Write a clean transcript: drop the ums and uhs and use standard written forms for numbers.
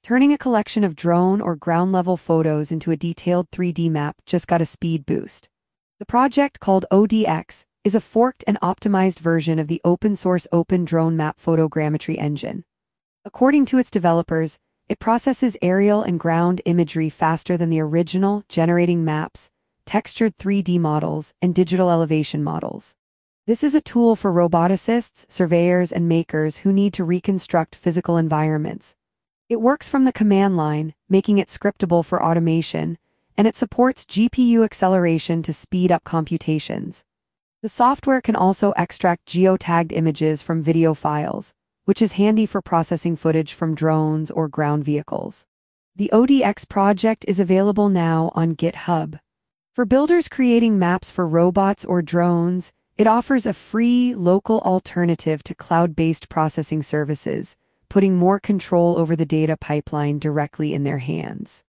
Turning a collection of drone or ground-level photos into a detailed 3D map just got a speed boost. The project, called ODX, is a forked and optimized version of the open-source Open Drone Map Photogrammetry engine. According to its developers, it processes aerial and ground imagery faster than the original, generating maps, textured 3D models, and digital elevation models. This is a tool for roboticists, surveyors, and makers who need to reconstruct physical environments. It works from the command line, making it scriptable for automation, and it supports GPU acceleration to speed up computations. The software can also extract geotagged images from video files, which is handy for processing footage from drones or ground vehicles. The ODX project is available now on GitHub. For builders creating maps for robots or drones, it offers a free, local alternative to cloud-based processing services, putting more control over the data pipeline directly in their hands.